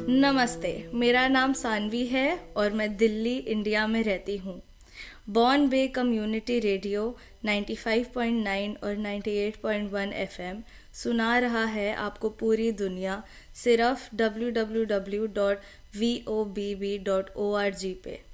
नमस्ते, मेरा नाम सानवी है और मैं दिल्ली, इंडिया में रहती हूँ। बॉर्न बे कम्युनिटी रेडियो 95.9 और 98.1 एफएम सुना रहा है आपको पूरी दुनिया सिर्फ www.vobb.org पे।